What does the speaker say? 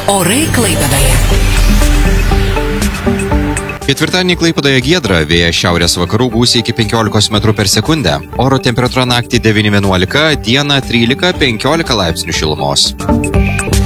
Orai Klaipėdoje. Ketvirtadienį Klaipėdoje giedra, vėjas šiaurės vakarų gūsiai iki 15 metrų per sekundę. Oro temperatūra naktį 9-11, dieną 13-15 laipsnių šilumos.